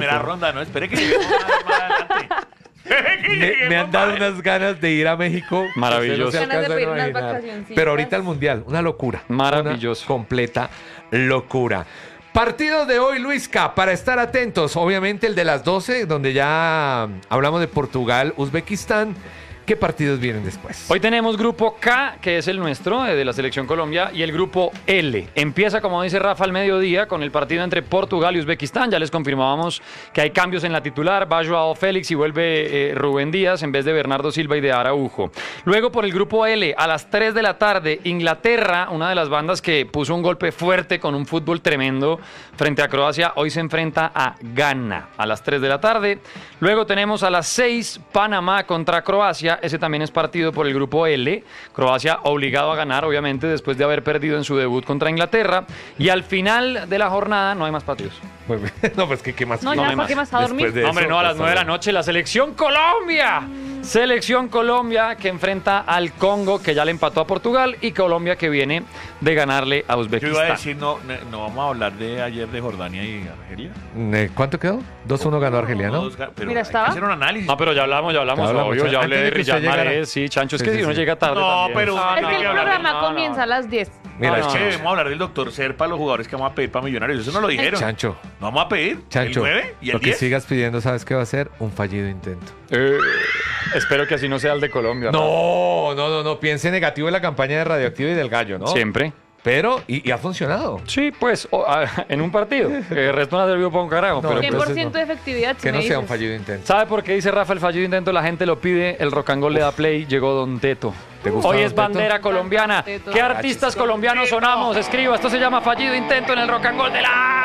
primera ronda, no, espere que lleguemos más adelante. Me han dado unas ganas de ir a México. Maravilloso. Usted no se Ganas de alcanza a pedir unas imaginar. vacacioncitas. Pero ahorita el Mundial, una locura. Maravilloso. Una completa locura. Partidos de hoy, Luisca, para estar atentos. Obviamente el de las 12, donde ya hablamos de Portugal, Uzbekistán. ¿Qué partidos vienen después? Hoy tenemos grupo K, que es el nuestro, de la Selección Colombia, y el grupo L. Empieza, como dice Rafa, al mediodía con el partido entre Portugal y Uzbekistán. Ya les confirmábamos que hay cambios en la titular. Va Joao Félix y vuelve Rubén Díaz en vez de Bernardo Silva y de Araujo. Luego por el grupo L, a las 3 de la tarde, Inglaterra, una de las bandas que puso un golpe fuerte con un fútbol tremendo frente a Croacia, hoy se enfrenta a Ghana a las 3 de la tarde. Luego tenemos a las 6, Panamá contra Croacia. Ese también es partido por el grupo L. Croacia obligado a ganar, obviamente, después de haber perdido en su debut contra Inglaterra. Y al final de la jornada no hay más partidos. No, pues ¿qué más? No, No, ya, hay ¿para qué más. más a dormir? Después de Hombre, eso, no, a las pues, 9 de la noche la Selección Colombia. Selección Colombia que enfrenta al Congo, que ya le empató a Portugal, y Colombia que viene de ganarle a Yo Uzbekistán. iba a decir, no vamos a hablar de ayer de Jordania y Argelia. ¿Cuánto quedó? 2-1 ganó Argelia, ¿no? Pero Mira, hay que estaba. hacer un análisis. No, pero ya hablamos, Ya hablamos, obvio, ya hablé antes de de que usted Riyad llegara. Mahrez, sí, Chancho, es que Sí, si uno sí. llega tarde No, también. pero Es no, que el no, programa no, comienza a las 10. Mira, Es que Chancho, vamos a hablar del doctor Serpa, los jugadores que vamos a pedir para Millonarios. Eso no lo dijeron. Chancho, No vamos a pedir Chancho, el 9 y el lo que 10. sigas pidiendo, ¿sabes qué va a ser? Un fallido intento. Espero que así no sea el de Colombia. No, piense negativo en la campaña de Radioactivo y del Gallo, ¿no? Siempre. Pero, y ha funcionado. Sí, pues, en un partido. El resto no ha servido para un carajo. No, pero, entonces 100% de efectividad, si Que me no sea un dices. fallido intento. ¿sabe por qué dice Rafa el fallido intento? La gente lo pide, el rock and roll le da play, llegó Don Teto. ¿Te gusta Hoy Don es Teto? bandera colombiana. Teto. ¿Qué artistas colombianos sonamos? Escriba, esto se llama fallido intento en el rock and roll de la